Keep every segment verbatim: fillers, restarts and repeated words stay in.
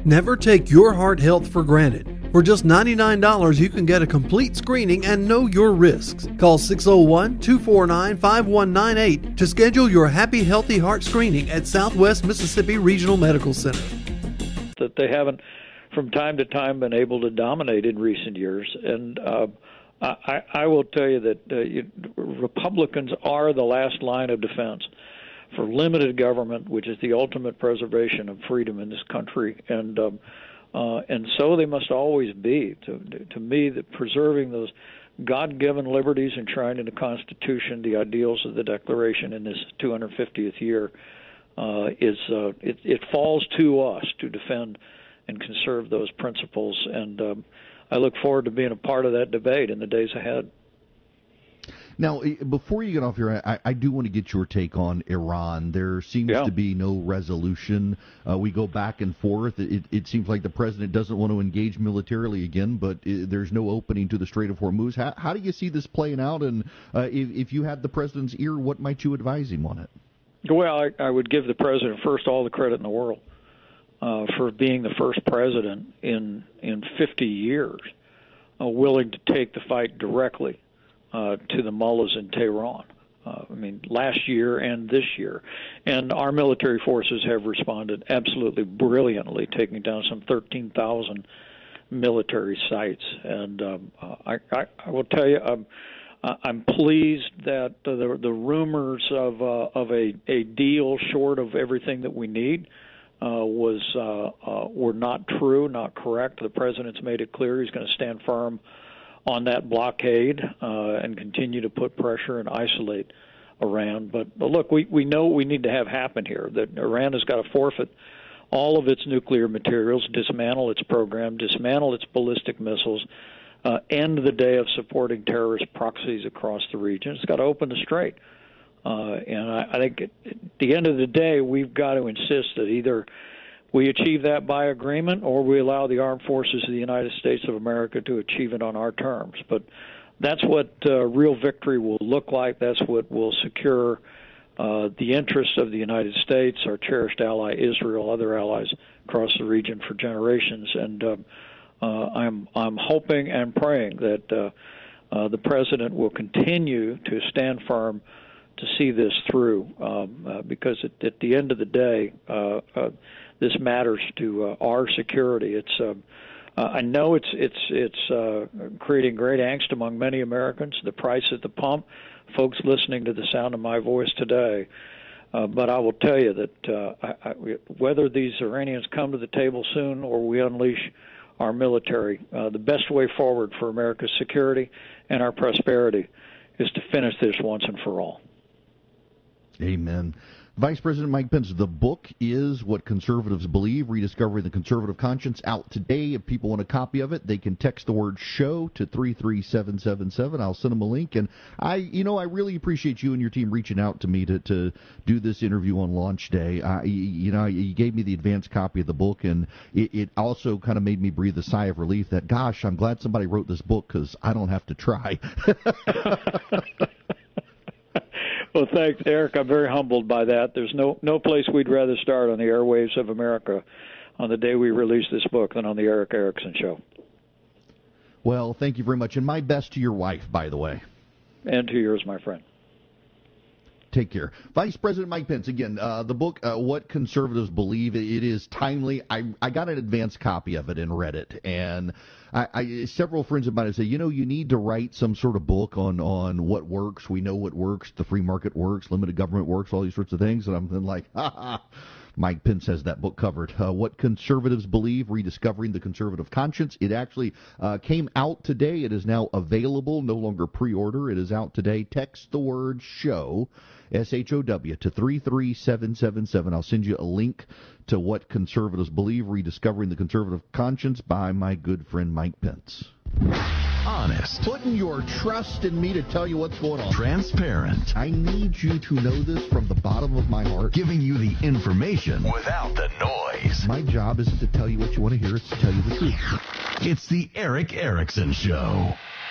Never take your heart health for granted. For just ninety-nine dollars, you can get a complete screening and know your risks. Call six oh one, two four nine, five one nine eight to schedule your Happy Healthy Heart screening at Southwest Mississippi Regional Medical Center. That they haven't, from time to time, been able to dominate in recent years. And uh, I, I will tell you that uh, you, Republicans are the last line of defense for limited government, which is the ultimate preservation of freedom in this country. And um, uh, and so they must always be. To, to me, that preserving those God-given liberties enshrined in the Constitution, the ideals of the Declaration in this two hundred fiftieth year, uh, is uh, it, it falls to us to defend and conserve those principles. And um, I look forward to being a part of that debate in the days ahead. Now, before you get off here, I, I do want to get your take on Iran. There seems yeah. to be no resolution. Uh, we go back and forth. It, it seems like the president doesn't want to engage militarily again, but it, there's no opening to the Strait of Hormuz. How, how do you see this playing out? And uh, if, if you had the president's ear, what might you advise him on it? Well, I, I would give the president first all the credit in the world uh, for being the first president in in fifty years uh, willing to take the fight directly Uh, to the mullahs in Tehran. Uh, I mean, last year and this year. And our military forces have responded absolutely brilliantly, taking down some thirteen thousand military sites. And um, uh, I, I, I will tell you, I'm, I'm pleased that uh, the, the rumors of, uh, of a, a deal short of everything that we need uh, was uh, uh, were not true, not correct. The president's made it clear he's going to stand firm on that blockade uh, and continue to put pressure and isolate Iran. But, but look, we, we know what we need to have happen here, that Iran has got to forfeit all of its nuclear materials, dismantle its program, dismantle its ballistic missiles, uh, end the day of supporting terrorist proxies across the region. It's got to open the strait. Uh, and I, I think at, at the end of the day, we've got to insist that either we achieve that by agreement, or we allow the armed forces of the United States of America to achieve it on our terms. But that's what uh, real victory will look like. That's what will secure uh, the interests of the United States, our cherished ally Israel, other allies across the region for generations. And uh, uh, I'm I'm hoping and praying that uh, uh, the president will continue to stand firm to see this through, um, uh, because at, at the end of the day, uh, uh, this matters to uh, our security. It's uh, uh, I know it's it's it's uh, creating great angst among many Americans. The price at the pump, folks listening to the sound of my voice today. Uh, but I will tell you that uh, I, I, whether these Iranians come to the table soon or we unleash our military, uh, the best way forward for America's security and our prosperity is to finish this once and for all. Amen. Vice President Mike Pence, the book is What Conservatives Believe, Rediscovering the Conservative Conscience, out today. If people want a copy of it, they can text the word show to three three seven seven seven. I'll send them a link. And I, you know, I really appreciate you and your team reaching out to me to, to do this interview on launch day. I, you know, you gave me the advanced copy of the book, and it, it also kind of made me breathe a sigh of relief that, gosh, I'm glad somebody wrote this book because I don't have to try. Well, thanks, Eric. I'm very humbled by that. There's no no place we'd rather start on the airwaves of America on the day we release this book than on the Eric Erickson Show. Well, thank you very much, and my best to your wife, by the way. And to yours, my friend. Take care. Vice President Mike Pence, again, uh, the book, uh, What Conservatives Believe, it is timely. I, I got an advanced copy of it and read it, and I, I, several friends of mine have said, you know, you need to write some sort of book on, on what works. We know what works. The free market works. Limited government works. All these sorts of things. And I'm then like, ha ha. Mike Pence has that book covered. Uh, What Conservatives Believe, Rediscovering the Conservative Conscience. It actually uh, came out today. It is now available, no longer pre-order. It is out today. Text the word SHOW, S H O W, to three three seven seven seven. I'll send you a link to What Conservatives Believe, Rediscovering the Conservative Conscience by my good friend Mike Pence. Honest. Putting your trust in me to tell you what's going on. Transparent. I need you to know this from the bottom of my heart. Giving you the information without the noise. My job isn't to tell you what you want to hear, it's to tell you the truth. It's the Eric Erickson Show.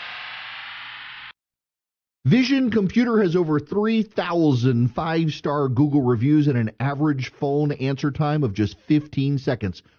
Vision Computer has over three thousand five-star Google reviews and an average phone answer time of just fifteen seconds.